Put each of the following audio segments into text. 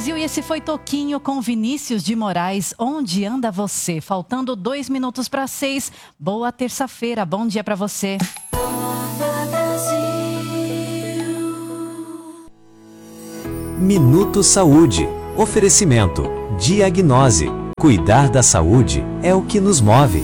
Brasil, e esse foi Toquinho com Vinícius de Moraes, Onde Anda Você? Faltando 2 minutos para 6. Boa terça-feira, bom dia para você. Minuto Saúde. Oferecimento. Diagnose. Cuidar da saúde é o que nos move.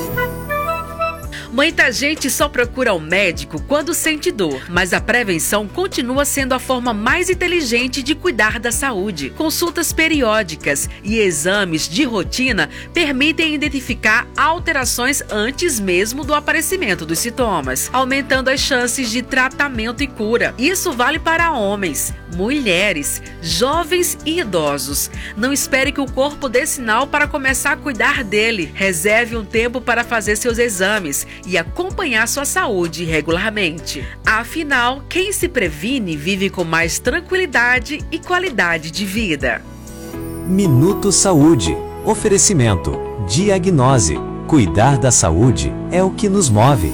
Muita gente só procura o médico quando sente dor, mas a prevenção continua sendo a forma mais inteligente de cuidar da saúde. Consultas periódicas e exames de rotina permitem identificar alterações antes mesmo do aparecimento dos sintomas, aumentando as chances de tratamento e cura. Isso vale para homens, mulheres, jovens e idosos. Não espere que o corpo dê sinal para começar a cuidar dele. Reserve um tempo para fazer seus exames e acompanhar sua saúde regularmente. Afinal, quem se previne vive com mais tranquilidade e qualidade de vida. Minuto Saúde. Oferecimento. Diagnose. Cuidar da saúde é o que nos move.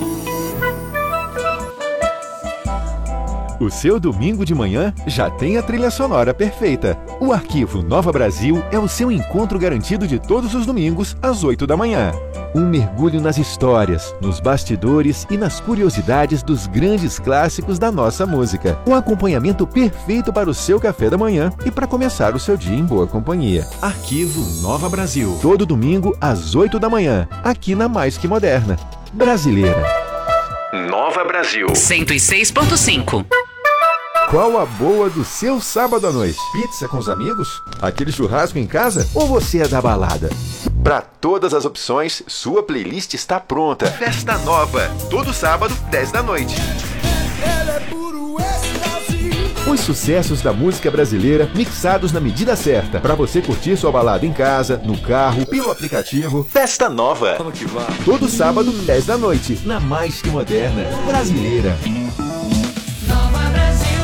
O seu domingo de manhã já tem a trilha sonora perfeita. O Arquivo Nova Brasil é o seu encontro garantido de todos os domingos às 8 da manhã. Um mergulho nas histórias, nos bastidores e nas curiosidades dos grandes clássicos da nossa música. Um acompanhamento perfeito para o seu café da manhã e para começar o seu dia em boa companhia. Arquivo Nova Brasil. Todo domingo às 8 da manhã, aqui na Mais Que Moderna. Brasileira. Nova Brasil 106.5. Qual a boa do seu sábado à noite? Pizza com os amigos? Aquele churrasco em casa? Ou você é da balada? Para todas as opções, sua playlist está pronta. Festa Nova, todo sábado, 10 da noite. Os sucessos da música brasileira mixados na medida certa, para você curtir sua balada em casa, no carro, pelo aplicativo. Festa Nova. Todo sábado, 10 da noite, na Mais Que Moderna. Brasileira. Nova Brasil.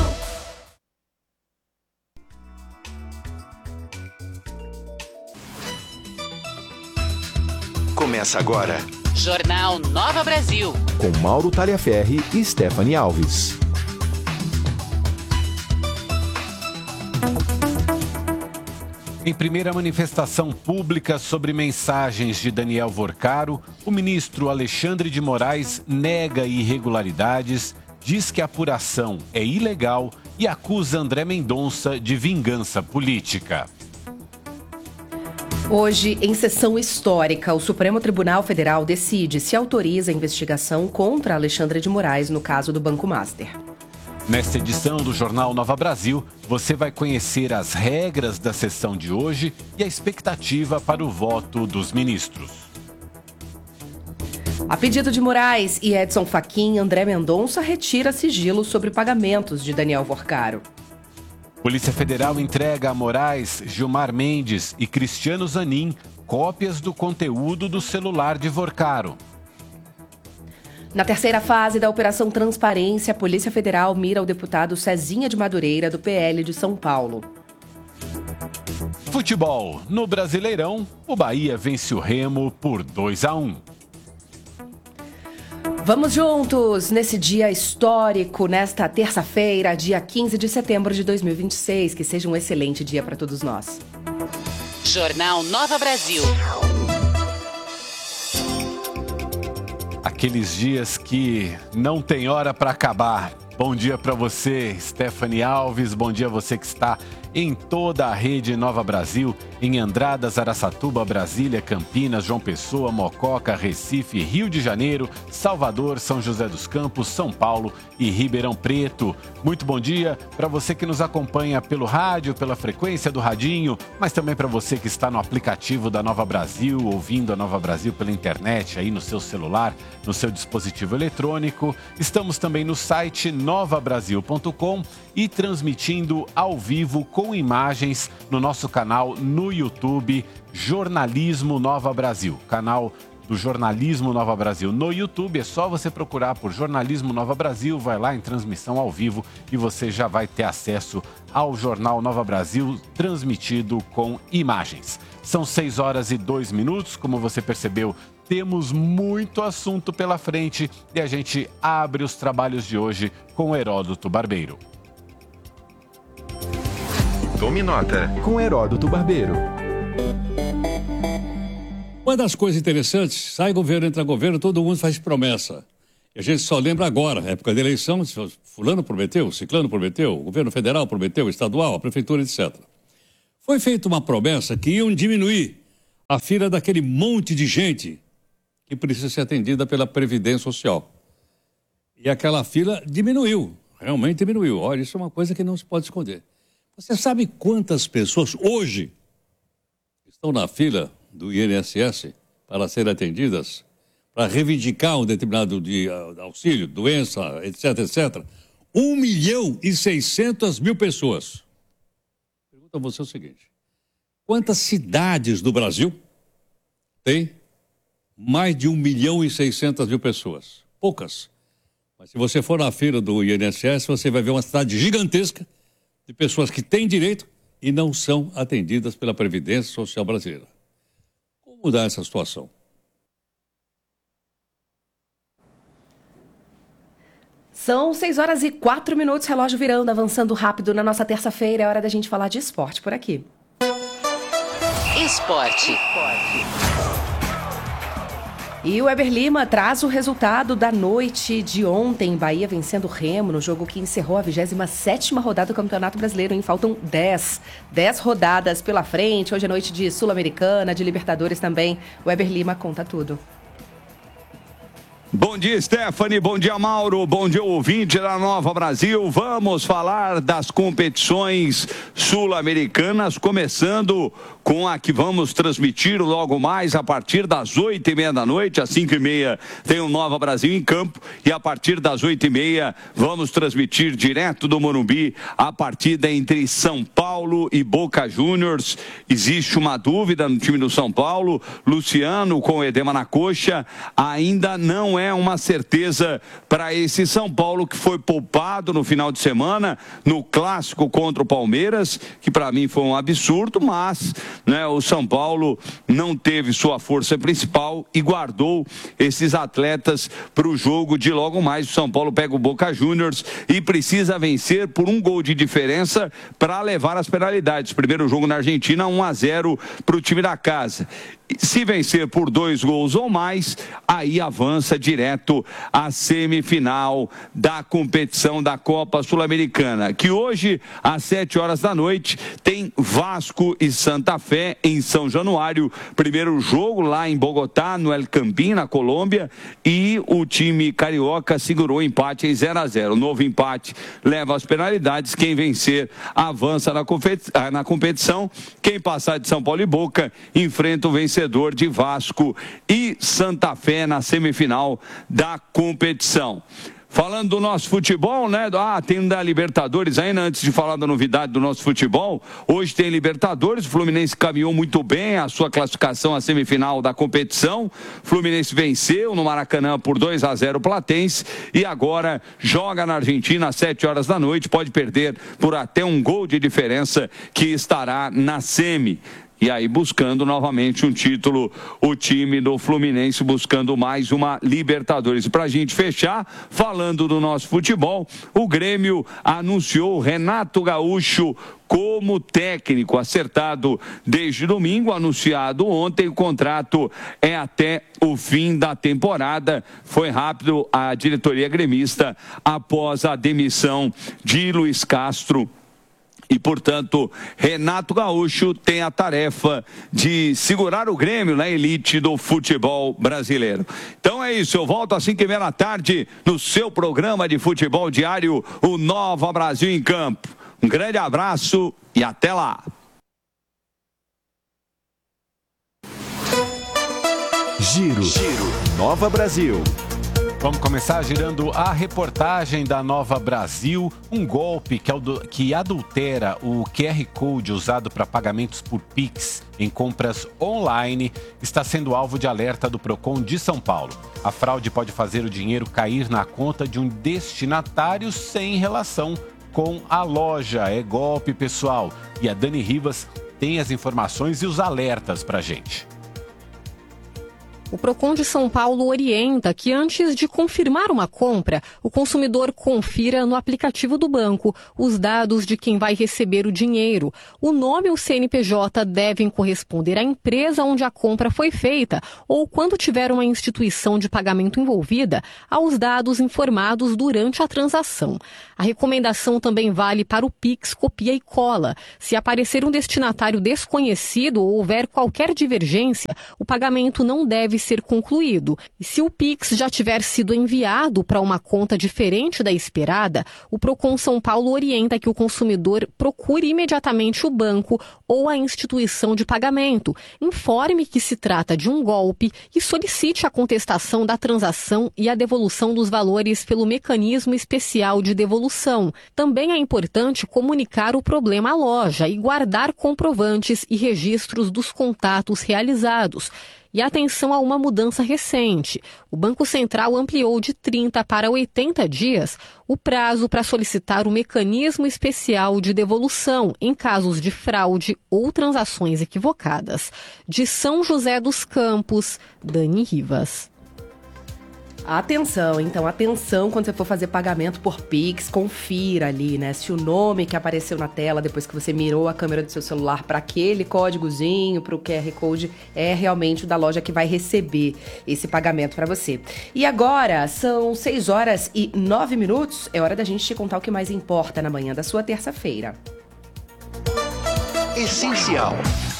Começa agora. Jornal Nova Brasil. Com Mauro Talhaferri e Stephanie Alves. Em primeira manifestação pública sobre mensagens de Daniel Vorcaro, o ministro Alexandre de Moraes nega irregularidades, diz que a apuração é ilegal e acusa André Mendonça de vingança política. Hoje, em sessão histórica, o Supremo Tribunal Federal decide se autoriza a investigação contra Alexandre de Moraes no caso do Banco Master. Nesta edição do Jornal Nova Brasil, você vai conhecer as regras da sessão de hoje e a expectativa para o voto dos ministros. A pedido de Moraes e Edson Fachin, André Mendonça retira sigilo sobre pagamentos de Daniel Vorcaro. Polícia Federal entrega a Moraes, Gilmar Mendes e Cristiano Zanin cópias do conteúdo do celular de Vorcaro. Na terceira fase da Operação Transparência, a Polícia Federal mira o deputado Cezinha de Madureira, do PL de São Paulo. Futebol. No Brasileirão, o Bahia vence o Remo por 2-1. Vamos juntos nesse dia histórico, nesta terça-feira, dia 15 de setembro de 2026. Que seja um excelente dia para todos nós. Jornal Nova Brasil. Aqueles dias que não tem hora para acabar. Bom dia para você, Stephanie Alves. Bom dia a você que está em toda a rede Nova Brasil, em Andradas, Araçatuba, Brasília, Campinas, João Pessoa, Mococa, Recife, Rio de Janeiro, Salvador, São José dos Campos, São Paulo e Ribeirão Preto. Muito bom dia para você que nos acompanha pelo rádio, pela frequência do radinho, mas também para você que está no aplicativo da Nova Brasil, ouvindo a Nova Brasil pela internet, aí no seu celular, no seu dispositivo eletrônico. Estamos também no site novabrasil.com e transmitindo ao vivo com imagens no nosso canal no YouTube, Jornalismo Nova Brasil. Canal do Jornalismo Nova Brasil no YouTube, é só você procurar por Jornalismo Nova Brasil, vai lá em transmissão ao vivo e você já vai ter acesso ao Jornal Nova Brasil transmitido com imagens. São 6h02, como você percebeu, temos muito assunto pela frente e a gente abre os trabalhos de hoje com Heródoto Barbeiro. Tome nota. Com Heródoto Barbeiro. Uma das coisas interessantes, sai governo, entra governo, todo mundo faz promessa. E a gente só lembra agora, época de eleição, fulano prometeu, ciclano prometeu, o governo federal prometeu, o estadual, a prefeitura, etc. Foi feita uma promessa que iam diminuir a fila daquele monte de gente que precisa ser atendida pela Previdência Social. E aquela fila diminuiu, realmente diminuiu. Olha, isso é uma coisa que não se pode esconder. Você sabe quantas pessoas hoje estão na fila do INSS para serem atendidas, para reivindicar um determinado auxílio, doença, etc, etc? 1.600.000 pessoas. Pergunto a você o seguinte: quantas cidades do Brasil tem mais de 1.600.000 pessoas? Poucas. Mas se você for na fila do INSS, você vai ver uma cidade gigantesca de pessoas que têm direito e não são atendidas pela Previdência Social Brasileira. Como mudar essa situação? São 6h04, relógio virando, avançando rápido na nossa terça-feira. É hora da gente falar de esporte por aqui. Esporte. E o Weber Lima traz o resultado da noite de ontem. Bahia vencendo o Remo no jogo que encerrou a 27ª rodada do Campeonato Brasileiro, hein? Faltam 10 rodadas pela frente. Hoje é noite de Sul-Americana, de Libertadores também. O Weber Lima conta tudo. Bom dia, Stephanie. Bom dia, Mauro. Bom dia, ouvinte da Nova Brasil. Vamos falar das competições sul-americanas, começando com a que vamos transmitir logo mais a partir das 8h30 da noite. Às 5h30 tem o Nova Brasil em campo e a partir das 8h30 vamos transmitir direto do Morumbi a partida entre São Paulo e Boca Juniors. Existe uma dúvida no time do São Paulo. Luciano, com edema na coxa, ainda não é uma certeza para esse São Paulo, que foi poupado no final de semana no clássico contra o Palmeiras, que para mim foi um absurdo, mas o São Paulo não teve sua força principal e guardou esses atletas para o jogo de logo mais. O São Paulo pega o Boca Juniors e precisa vencer por 1 gol de diferença para levar as penalidades. Primeiro jogo na Argentina, 1-0 para o time da casa. Se vencer por 2 gols ou mais, aí avança direto à semifinal da competição da Copa Sul-Americana, que hoje, às 7h da noite, tem Vasco e Santa Fé em São Januário. Primeiro jogo lá em Bogotá, no El Campín, na Colômbia, e o time carioca segurou o empate em 0-0. O novo empate leva às penalidades. Quem vencer avança na competição. Quem passar de São Paulo e Boca enfrenta o vencedor de Vasco e Santa Fé na semifinal da competição. Falando do nosso futebol, tem da Libertadores ainda, antes de falar da novidade do nosso futebol. Hoje tem Libertadores, o Fluminense caminhou muito bem a sua classificação à semifinal da competição. O Fluminense venceu no Maracanã por 2-0 o Platense e agora joga na Argentina às 7h da noite, pode perder por até 1 gol de diferença, que estará na semi. E aí buscando novamente um título, o time do Fluminense buscando mais uma Libertadores. Para a gente fechar, falando do nosso futebol, o Grêmio anunciou Renato Gaúcho como técnico, acertado desde domingo, anunciado ontem. O contrato é até o fim da temporada. Foi rápido a diretoria gremista após a demissão de Luiz Castro. E, portanto, Renato Gaúcho tem a tarefa de segurar o Grêmio na elite do futebol brasileiro. Então é isso, eu volto às 5h30 da tarde no seu programa de futebol diário, o Nova Brasil em Campo. Um grande abraço e até lá. Giro. Nova Brasil. Vamos começar girando a reportagem da Nova Brasil. Um golpe que adultera o QR Code usado para pagamentos por Pix em compras online está sendo alvo de alerta do Procon de São Paulo. A fraude pode fazer o dinheiro cair na conta de um destinatário sem relação com a loja. É golpe, pessoal. E a Dani Rivas tem as informações e os alertas para a gente. O Procon de São Paulo orienta que antes de confirmar uma compra, o consumidor confira no aplicativo do banco os dados de quem vai receber o dinheiro. O nome e o CNPJ devem corresponder à empresa onde a compra foi feita ou, quando tiver uma instituição de pagamento envolvida, aos dados informados durante a transação. A recomendação também vale para o Pix copia e cola. Se aparecer um destinatário desconhecido ou houver qualquer divergência, o pagamento não deve ser concluído. E se o Pix já tiver sido enviado para uma conta diferente da esperada, o Procon São Paulo orienta que o consumidor procure imediatamente o banco ou a instituição de pagamento, informe que se trata de um golpe e solicite a contestação da transação e a devolução dos valores pelo mecanismo especial de devolução. Também é importante comunicar o problema à loja e guardar comprovantes e registros dos contatos realizados. E atenção a uma mudança recente. O Banco Central ampliou de 30 para 80 dias o prazo para solicitar o mecanismo especial de devolução em casos de fraude ou transações equivocadas. De São José dos Campos, Dani Rivas. Atenção, então, atenção quando você for fazer pagamento por Pix, confira ali, né, se o nome que apareceu na tela depois que você mirou a câmera do seu celular para aquele códigozinho, para o QR Code, é realmente o da loja que vai receber esse pagamento para você. E agora, são 6h09, é hora da gente te contar o que mais importa na manhã da sua terça-feira. Essencial.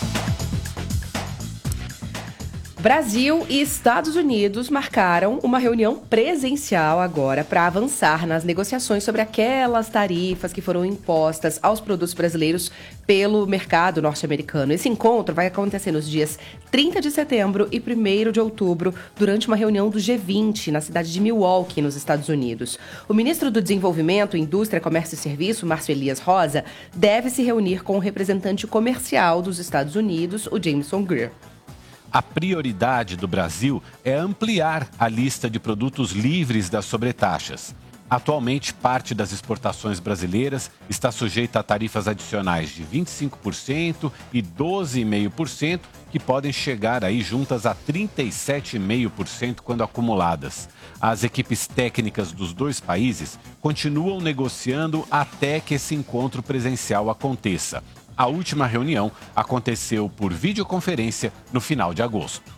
Brasil e Estados Unidos marcaram uma reunião presencial agora para avançar nas negociações sobre aquelas tarifas que foram impostas aos produtos brasileiros pelo mercado norte-americano. Esse encontro vai acontecer nos dias 30 de setembro e 1º de outubro, durante uma reunião do G20 na cidade de Milwaukee, nos Estados Unidos. O ministro do Desenvolvimento, Indústria, Comércio e Serviço, Márcio Elias Rosa, deve se reunir com o representante comercial dos Estados Unidos, o Jameson Greer. A prioridade do Brasil é ampliar a lista de produtos livres das sobretaxas. Atualmente, parte das exportações brasileiras está sujeita a tarifas adicionais de 25% e 12,5%, que podem chegar aí juntas a 37,5% quando acumuladas. As equipes técnicas dos dois países continuam negociando até que esse encontro presencial aconteça. A última reunião aconteceu por videoconferência no final de agosto.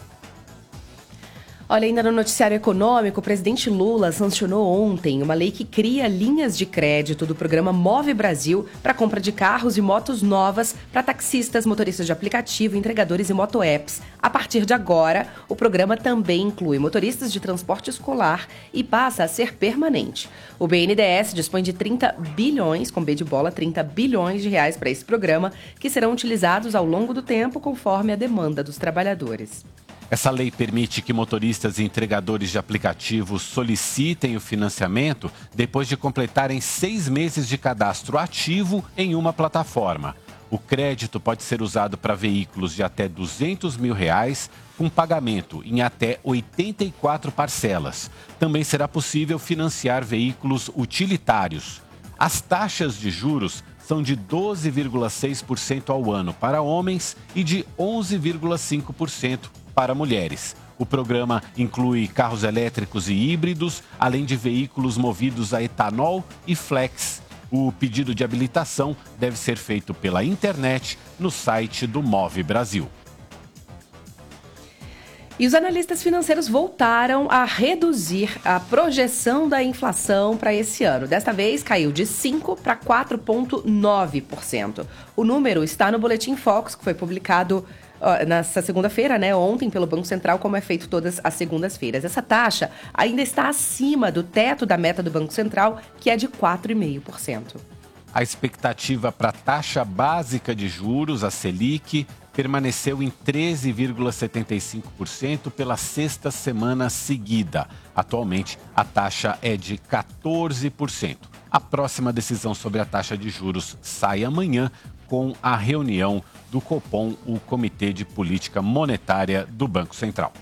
Olha, ainda no noticiário econômico, o presidente Lula sancionou ontem uma lei que cria linhas de crédito do programa Move Brasil para compra de carros e motos novas para taxistas, motoristas de aplicativo, entregadores e moto-apps. A partir de agora, o programa também inclui motoristas de transporte escolar e passa a ser permanente. O BNDES dispõe de 30 bilhões, com B de bola, 30 bilhões de reais para esse programa, que serão utilizados ao longo do tempo conforme a demanda dos trabalhadores. Essa lei permite que motoristas e entregadores de aplicativos solicitem o financiamento depois de completarem 6 meses de cadastro ativo em uma plataforma. O crédito pode ser usado para veículos de até R$200 mil, com pagamento em até 84 parcelas. Também será possível financiar veículos utilitários. As taxas de juros são de 12,6% ao ano para homens e de 11,5% para mulheres. O programa inclui carros elétricos e híbridos, além de veículos movidos a etanol e flex. O pedido de habilitação deve ser feito pela internet no site do Move Brasil. E os analistas financeiros voltaram a reduzir a projeção da inflação para esse ano. Desta vez, caiu de 5% para 4,9%. O número está no Boletim Focus, que foi publicado nessa segunda-feira, ontem, pelo Banco Central, como é feito todas as segundas-feiras. Essa taxa ainda está acima do teto da meta do Banco Central, que é de 4,5%. A expectativa para a taxa básica de juros, a Selic, permaneceu em 13,75% pela sexta semana seguida. Atualmente, a taxa é de 14%. A próxima decisão sobre a taxa de juros sai amanhã, com a reunião do Copom, o Comitê de Política Monetária do Banco Central.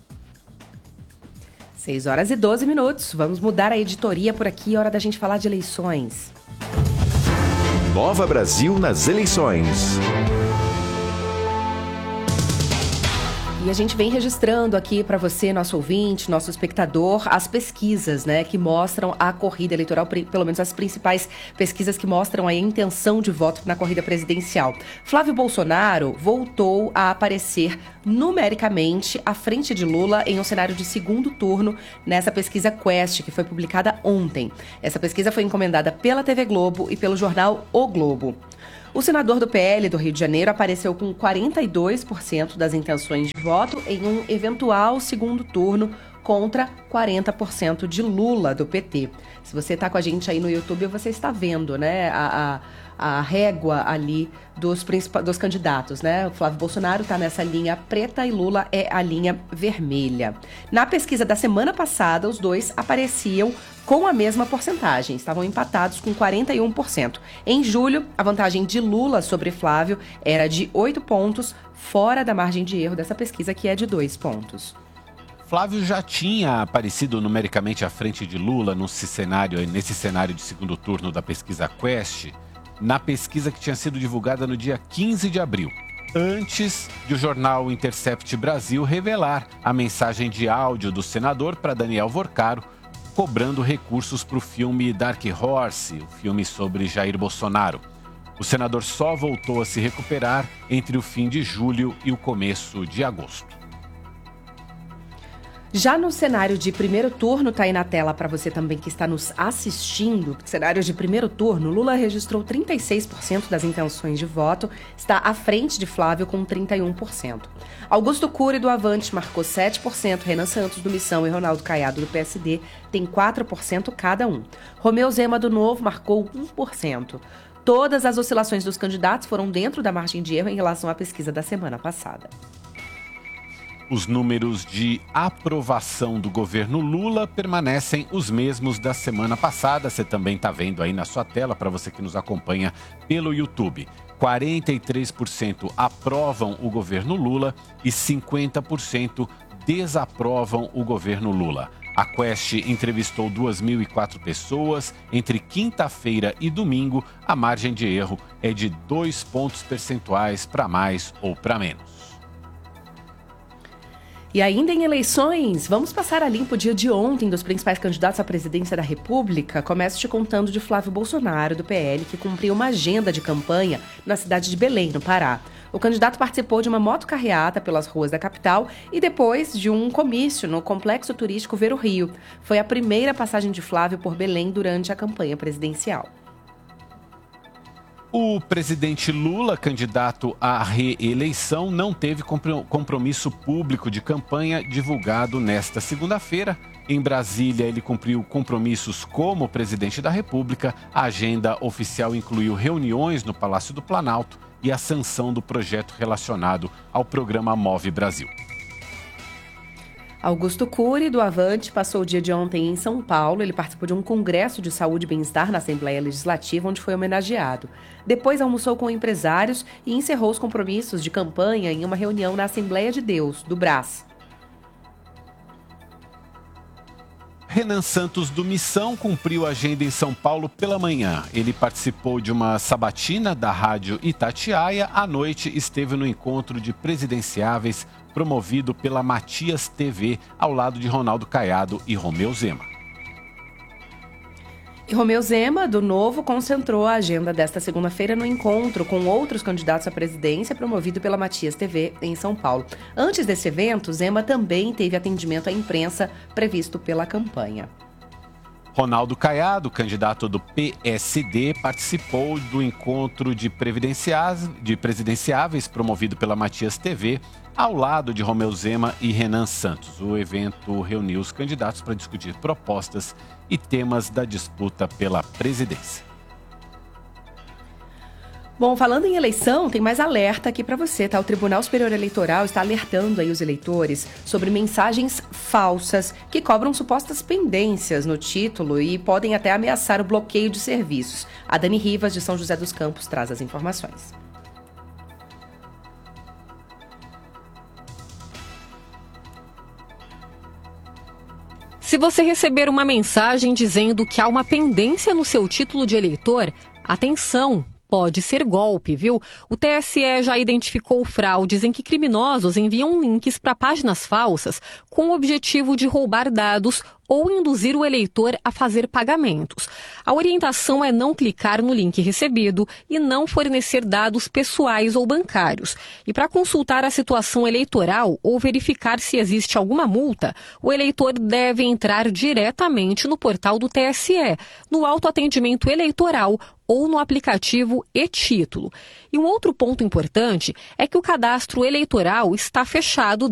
6h12. Vamos mudar a editoria por aqui, hora da gente falar de eleições. Nova Brasil nas eleições. E a gente vem registrando aqui para você, nosso ouvinte, nosso espectador, as pesquisas, né, que mostram a corrida eleitoral, pelo menos as principais pesquisas que mostram a intenção de voto na corrida presidencial. Flávio Bolsonaro voltou a aparecer numericamente à frente de Lula em um cenário de segundo turno nessa pesquisa Quest, que foi publicada ontem. Essa pesquisa foi encomendada pela TV Globo e pelo jornal O Globo. O senador do PL do Rio de Janeiro apareceu com 42% das intenções de voto em um eventual segundo turno contra 40% de Lula do PT. Se você está com a gente aí no YouTube, você está vendo, né, a régua ali dos candidatos, né? O Flávio Bolsonaro está nessa linha preta e Lula é a linha vermelha. Na pesquisa da semana passada, os dois apareciam com a mesma porcentagem, estavam empatados com 41%. Em julho, a vantagem de Lula sobre Flávio era de 8 pontos, fora da margem de erro dessa pesquisa, que é de 2 pontos. Flávio já tinha aparecido numericamente à frente de Lula nesse cenário de segundo turno da pesquisa Quest, na pesquisa que tinha sido divulgada no dia 15 de abril, antes de o jornal Intercept Brasil revelar a mensagem de áudio do senador para Daniel Vorcaro, cobrando recursos para o filme Dark Horse, o filme sobre Jair Bolsonaro. O senador só voltou a se recuperar entre o fim de julho e o começo de agosto. Já no cenário de primeiro turno, tá aí na tela para você também que está nos assistindo, cenário de primeiro turno, Lula registrou 36% das intenções de voto, está à frente de Flávio com 31%. Augusto Cury do Avante marcou 7%, Renan Santos do Missão e Ronaldo Caiado do PSD tem 4% cada um. Romeu Zema do Novo marcou 1%. Todas as oscilações dos candidatos foram dentro da margem de erro em relação à pesquisa da semana passada. Os números de aprovação do governo Lula permanecem os mesmos da semana passada. Você também está vendo aí na sua tela, para você que nos acompanha pelo YouTube. 43% aprovam o governo Lula e 50% desaprovam o governo Lula. A Quest entrevistou 2.004 pessoas. Entre quinta-feira e domingo, a margem de erro é de 2 pontos percentuais para mais ou para menos. E ainda em eleições, vamos passar a limpo o dia de ontem dos principais candidatos à presidência da República. Começo te contando de Flávio Bolsonaro, do PL, que cumpriu uma agenda de campanha na cidade de Belém, no Pará. O candidato participou de uma motocarreata pelas ruas da capital e depois de um comício no Complexo Turístico Ver o Rio. Foi a primeira passagem de Flávio por Belém durante a campanha presidencial. O presidente Lula, candidato à reeleição, não teve compromisso público de campanha divulgado nesta segunda-feira. Em Brasília, ele cumpriu compromissos como presidente da República. A agenda oficial incluiu reuniões no Palácio do Planalto e a sanção do projeto relacionado ao programa Move Brasil. Augusto Cury, do Avante, passou o dia de ontem em São Paulo. Ele participou de um congresso de saúde e bem-estar na Assembleia Legislativa, onde foi homenageado. Depois almoçou com empresários e encerrou os compromissos de campanha em uma reunião na Assembleia de Deus, do Brás. Renan Santos do Missão cumpriu a agenda em São Paulo pela manhã. Ele participou de uma sabatina da Rádio Itatiaia. À noite, esteve no encontro de presidenciáveis promovido pela Matias TV, ao lado de Ronaldo Caiado e Romeu Zema. E Romeu Zema, do Novo, concentrou a agenda desta segunda-feira no encontro com outros candidatos à presidência promovido pela Matias TV em São Paulo. Antes desse evento, Zema também teve atendimento à imprensa previsto pela campanha. Ronaldo Caiado, candidato do PSD, participou do encontro de presidenciáveis promovido pela Matias TV, ao lado de Romeu Zema e Renan Santos. O evento reuniu os candidatos para discutir propostas e temas da disputa pela presidência. Bom, falando em eleição, tem mais alerta aqui para você, tá? O Tribunal Superior Eleitoral está alertando aí os eleitores sobre mensagens falsas que cobram supostas pendências no título e podem até ameaçar o bloqueio de serviços. A Dani Rivas, de São José dos Campos, traz as informações. Se você receber uma mensagem dizendo que há uma pendência no seu título de eleitor, atenção! pode ser golpe, viu? O TSE já identificou fraudes em que criminosos enviam links para páginas falsas com o objetivo de roubar dados ou induzir o eleitor a fazer pagamentos. A orientação é não clicar no link recebido e não fornecer dados pessoais ou bancários. E para consultar a situação eleitoral ou verificar se existe alguma multa, o eleitor deve entrar diretamente no portal do TSE, no autoatendimento eleitoral ou no aplicativo e-Título. E um outro ponto importante é que o cadastro eleitoral está fechado